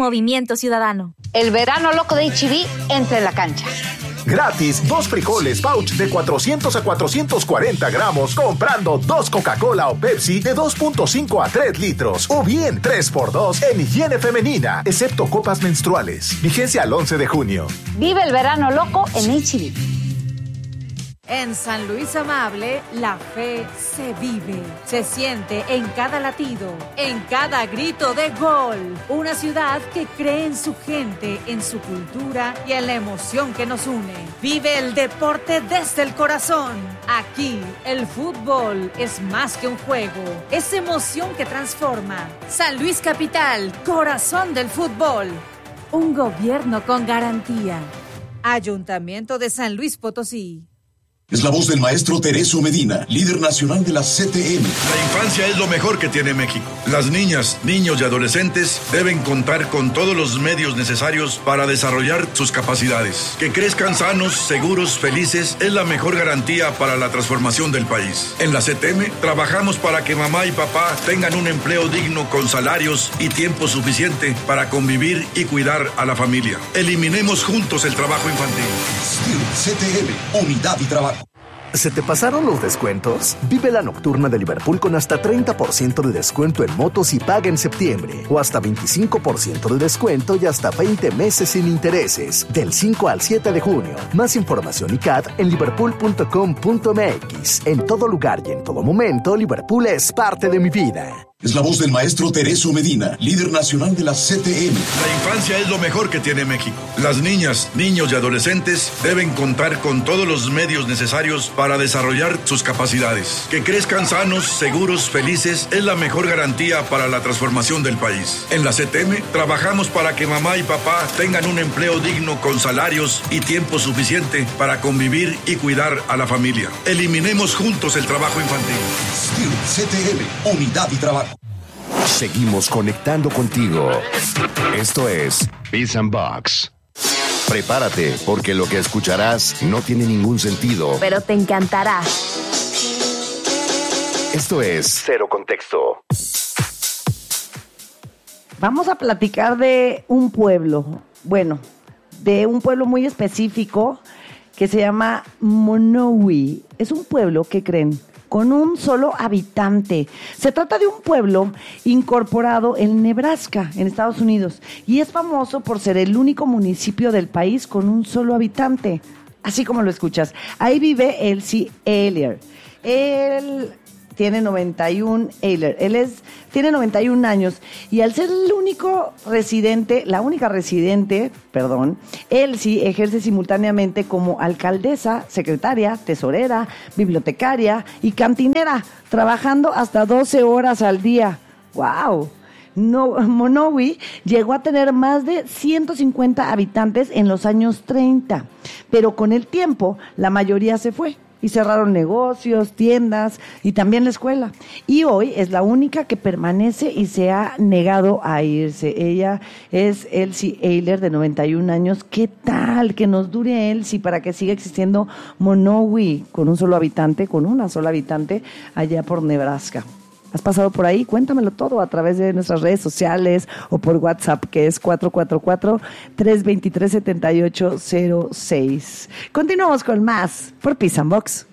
Movimiento Ciudadano. El verano loco de H-E-B entra en la cancha. Gratis, 2 frijoles pouch de 400 a 440 gramos comprando 2 Coca-Cola o Pepsi de 2.5 a 3 litros. O bien 3x2 en higiene femenina, excepto copas menstruales. Vigencia al 11 de junio. Vive el verano loco en H-E-B. En San Luis Amable, la fe se vive, se siente en cada latido, en cada grito de gol. Una ciudad que cree en su gente, en su cultura y en la emoción que nos une. Vive el deporte desde el corazón. Aquí, el fútbol es más que un juego, es emoción que transforma. San Luis Capital, corazón del fútbol. Un gobierno con garantía. Ayuntamiento de San Luis Potosí. Es la voz del maestro Teresio Medina, líder nacional de la CTM. La infancia es lo mejor que tiene México. Las niñas, niños y adolescentes deben contar con todos los medios necesarios para desarrollar sus capacidades. Que crezcan sanos, seguros, felices es la mejor garantía para la transformación del país. En la CTM trabajamos para que mamá y papá tengan un empleo digno con salarios y tiempo suficiente para convivir y cuidar a la familia. Eliminemos juntos el trabajo infantil. CTM, unidad y trabajo. ¿Se te pasaron los descuentos? Vive la nocturna de Liverpool con hasta 30% de descuento en motos y paga en septiembre. O hasta 25% de descuento y hasta 20 meses sin intereses. Del 5 al 7 de junio. Más información y CAT en liverpool.com.mx. En todo lugar y en todo momento, Liverpool es parte de mi vida. Es la voz del maestro Teresio Medina, líder nacional de la CTM. La infancia es lo mejor que tiene México. Las niñas, niños y adolescentes deben contar con todos los medios necesarios para desarrollar sus capacidades. Que crezcan sanos, seguros, felices es la mejor garantía para la transformación del país. En la CTM trabajamos para que mamá y papá tengan un empleo digno con salarios y tiempo suficiente para convivir y cuidar a la familia. Eliminemos juntos el trabajo infantil. CTM, unidad y trabajo. Seguimos conectando contigo. Esto es Biz and Box. Prepárate, porque lo que escucharás no tiene ningún sentido, Pero te encantará. Esto es Cero Contexto. Vamos a platicar de un pueblo. Bueno, de un pueblo muy específico que se llama Monowi. Es un pueblo, ¿qué creen?, con un solo habitante. Se trata de un pueblo incorporado en Nebraska, en Estados Unidos, y es famoso por ser el único municipio del país con un solo habitante, así como lo escuchas. Ahí vive Elsie Ayler. Él tiene 91 años, y al ser la única residente, Elsie ejerce simultáneamente como alcaldesa, secretaria, tesorera, bibliotecaria y cantinera, trabajando hasta 12 horas al día. ¡Wow! Monowi llegó a tener más de 150 habitantes en los años 30, pero con el tiempo la mayoría se fue y cerraron negocios, tiendas y también la escuela. Y hoy es la única que permanece y se ha negado a irse. Ella es Elsie Ayler, de 91 años. ¿Qué tal? Que nos dure Elsie para que siga existiendo Monowi con una sola habitante, allá por Nebraska. ¿Has pasado por ahí? Cuéntamelo todo a través de nuestras redes sociales o por WhatsApp, que es 444-323-7806. Continuamos con más por Biz and Box.